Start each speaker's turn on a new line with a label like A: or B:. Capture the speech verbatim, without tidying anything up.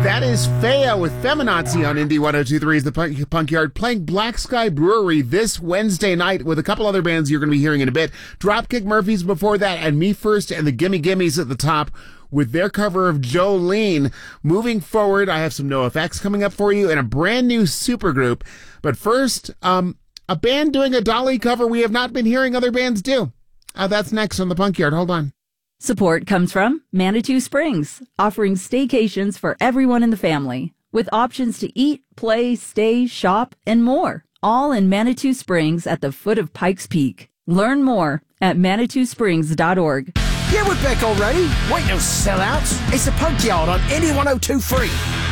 A: That is Faya with Feminazi on Indie ten twenty-three's The Punk, Punk Yard, playing Black Sky Brewery this Wednesday night with a couple other bands you're going to be hearing in a bit. Dropkick Murphys before that, and Me First and the Gimme Gimmes at the top with their cover of Jolene. Moving forward, I have some NoFX coming up for you and a brand new supergroup. But first, um, a band doing a Dolly cover we have not been hearing other bands do. Uh, that's next on The Punk Yard. Hold on.
B: Support comes from Manitou Springs, offering staycations for everyone in the family, with options to eat, play, stay, shop, and more, all in Manitou Springs at the foot of Pikes Peak. Learn more at manitou springs dot org.
C: Yeah, we're back already. Wait, no sellouts. It's the Punk Yard on Indie ten twenty-three.